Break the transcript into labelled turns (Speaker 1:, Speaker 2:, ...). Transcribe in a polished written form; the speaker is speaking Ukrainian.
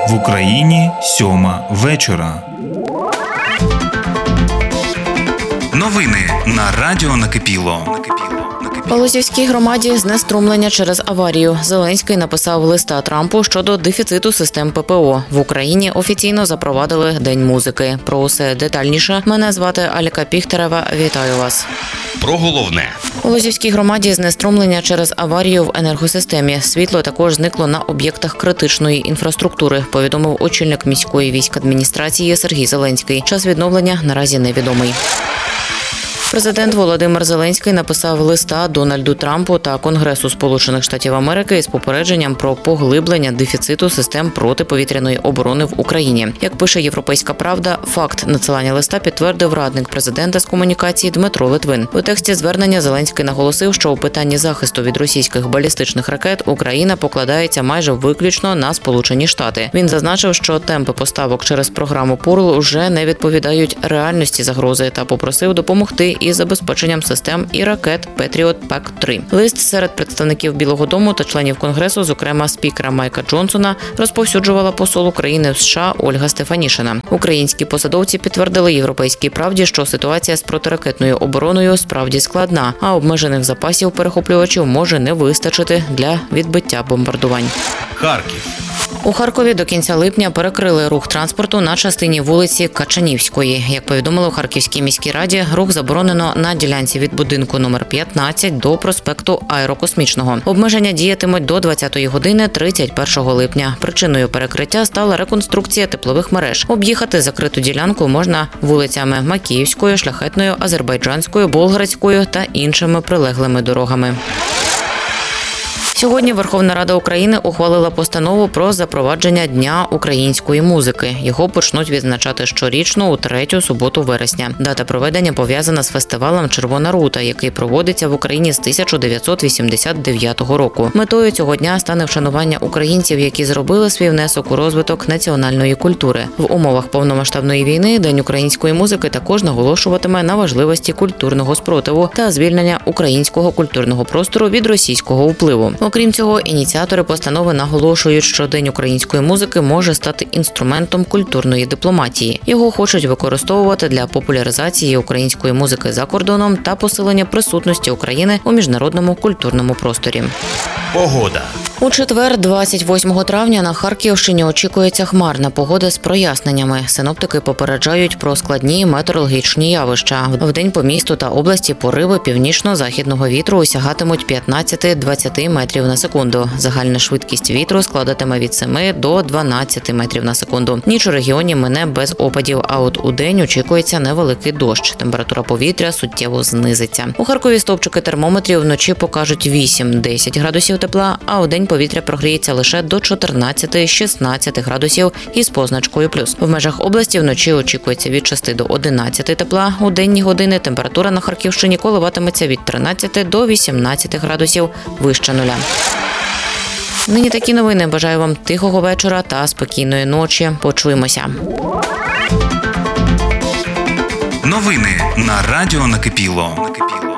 Speaker 1: В Україні 7 вечора. Новини на Радіо Накипіло.
Speaker 2: У Лозівській громаді знеструмлення через аварію. Зеленський написав листа Трампу щодо дефіциту систем ППО. В Україні офіційно запровадили День музики. Про усе детальніше. Мене звати Аліка Піхтерева. Вітаю вас.
Speaker 3: Про головне.
Speaker 2: У Лозівській громаді знеструмлення через аварію в енергосистемі. Світло також зникло на об'єктах критичної інфраструктури, повідомив очільник міської військадміністрації Сергій Зеленський. Час відновлення наразі невідомий. Президент Володимир Зеленський написав листа Дональду Трампу та Конгресу Сполучених Штатів Америки із попередженням про поглиблення дефіциту систем протиповітряної оборони в Україні. Як пише «Європейська правда», факт надсилання листа підтвердив радник президента з комунікації Дмитро Литвин. У тексті звернення Зеленський наголосив, що у питанні захисту від російських балістичних ракет Україна покладається майже виключно на Сполучені Штати. Він зазначив, що темпи поставок через програму «Пурл» уже не відповідають реальності загрози та попросив допомогти із забезпеченням систем і ракет «Петріот Пак-3». Лист серед представників Білого дому та членів Конгресу, зокрема спікера Майка Джонсона, розповсюджувала посол України в США Ольга Стефанішина. Українські посадовці підтвердили «Європейській правді», що ситуація з протиракетною обороною справді складна, а обмежених запасів перехоплювачів може не вистачити для відбиття бомбардувань.
Speaker 3: Харків.
Speaker 2: У Харкові до кінця липня перекрили рух транспорту на частині вулиці Качанівської. Як повідомили у Харківській міській раді, рух заборонено на ділянці від будинку номер 15 до проспекту Аерокосмічного. Обмеження діятимуть до 20-ї години 31 липня. Причиною перекриття стала реконструкція теплових мереж. Об'їхати закриту ділянку можна вулицями Макіївською, Шляхетною, Азербайджанською, Болградською та іншими прилеглими дорогами. Сьогодні Верховна Рада України ухвалила постанову про запровадження Дня української музики. Його почнуть відзначати щорічно у 3-ю суботу вересня. Дата проведення пов'язана з фестивалем «Червона рута», який проводиться в Україні з 1989 року. Метою цього дня стане вшанування українців, які зробили свій внесок у розвиток національної культури. В умовах повномасштабної війни День української музики також наголошуватиме на важливості культурного спротиву та звільнення українського культурного простору від російського впливу. Окрім цього, ініціатори постанови наголошують, що День української музики може стати інструментом культурної дипломатії. Його хочуть використовувати для популяризації української музики за кордоном та посилення присутності України у міжнародному культурному просторі.
Speaker 3: Погода.
Speaker 2: У четвер, 28 травня, на Харківщині очікується хмарна погода з проясненнями. Синоптики попереджають про складні метеорологічні явища. Вдень по місту та області пориви північно-західного вітру осягатимуть 15-20 метрів на секунду. Загальна швидкість вітру складатиме від 7 до 12 метрів на секунду. Ніч у регіоні мине без опадів, а от удень очікується невеликий дощ. Температура повітря суттєво знизиться. У Харкові стовпчики термометрів вночі покажуть 8-10 градусів тепла, а удень повітря прогріється лише до 14-16 градусів із позначкою плюс. В межах області вночі очікується від 6 до 11 тепла. У денні години температура на Харківщині коливатиметься від 13 до 18 градусів вище нуля. Нині такі новини. Бажаю вам тихого вечора та спокійної ночі. Почуємося.
Speaker 1: Новини на Радіо Накипіло.